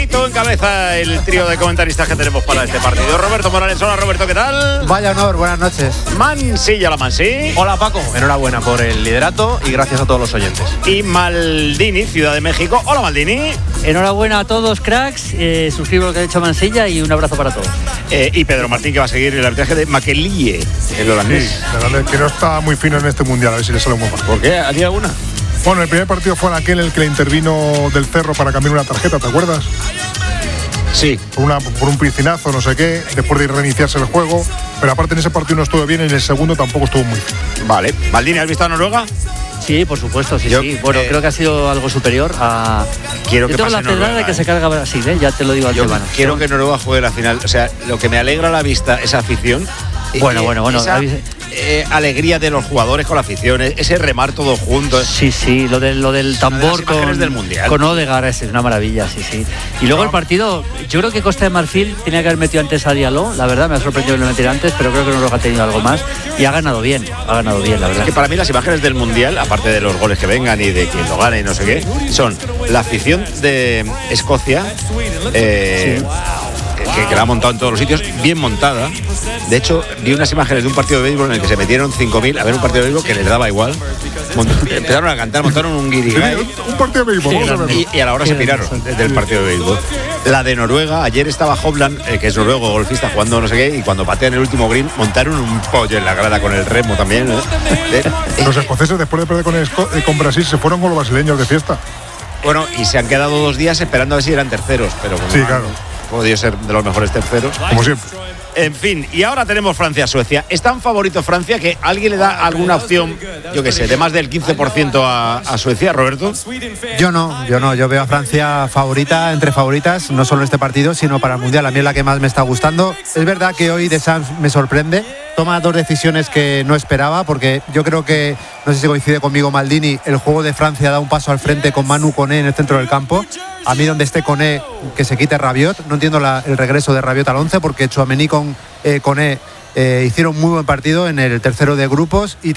Fito encabeza el trío de comentaristas que tenemos para este partido. Roberto Morales, hola Roberto, ¿qué tal? Vaya honor, buenas noches. Mansilla, la Mansi. Hola Paco, enhorabuena por el liderato y gracias a todos los oyentes. Y Maldini, Ciudad de México. Hola Maldini. Enhorabuena a todos, cracks. Suscribo lo que ha dicho Mansilla y un abrazo para todos. Y Pedro Martín, que va a seguir el arbitraje de Makelije, el holandés. Sí, que no está muy fino en este mundial, a ver si le sale un poco. ¿Por qué? ¿Haría alguna? Bueno, el primer partido fue aquel en el que le intervino del Cerro para cambiar una tarjeta, ¿te acuerdas? Sí. Por un piscinazo, no sé qué, después de reiniciarse el juego. Pero aparte en ese partido no estuvo bien y en el segundo tampoco estuvo muy bien. Vale. Maldini, ¿has visto a Noruega? Sí, por supuesto, sí. Bueno, creo que ha sido algo superior a... Quiero que yo tengo pase la pedrada de que se carga Brasil, ya te lo digo antemano. Quiero que Noruega juegue la final. O sea, lo que me alegra a la vista, esa afición. Bueno. Esa alegría de los jugadores con la afición, ese remar todos juntos. Sí, lo del tambor del mundial. Con Odegaard es una maravilla, sí. Y luego el partido, yo creo que Costa de Marfil tenía que haber metido antes a Diallo, la verdad, me ha sorprendido que lo metiera antes, pero creo que Noruega ha tenido algo más y ha ganado bien, la verdad. Es que para mí las imágenes del mundial, aparte de los goles que vengan y de quien lo gane y no sé qué, son la afición de Escocia, que la ha montado en todos los sitios, bien montada. De hecho, vi unas imágenes de un partido de béisbol en el que se metieron 5.000 a ver un partido de béisbol que les daba igual. Empezaron a cantar, montaron un guirigay. Un partido de béisbol, vamos a verlo. Y a la hora se piraron del partido de béisbol. La de Noruega, ayer estaba Hovland, que es noruego, golfista, jugando no sé qué, y cuando patean el último green, montaron un pollo en la grada con el remo también. Los escoceses, después de perder con Brasil, se fueron con los brasileños de fiesta. Bueno, y se han quedado 2 días esperando a ver si eran terceros, pero como sí, claro. Podido ser de los mejores terceros. Como siempre. En fin, y ahora tenemos Francia-Suecia. ¿Es tan favorito Francia que alguien le da alguna opción, yo qué sé, de más del 15% a Suecia, Roberto? Yo no. Yo veo a Francia favorita, entre favoritas, no solo en este partido, sino para el Mundial. A mí es la que más me está gustando. Es verdad que hoy Deschamps me sorprende. Toma 2 decisiones que no esperaba, porque yo creo que, no sé si coincide conmigo Maldini, el juego de Francia da un paso al frente con Manu Koné en el centro del campo. A mí donde esté Koné, que se quite Rabiot. No entiendo el regreso de Rabiot al 11, porque Tchouaméni con Koné hicieron muy buen partido en el tercero de grupos y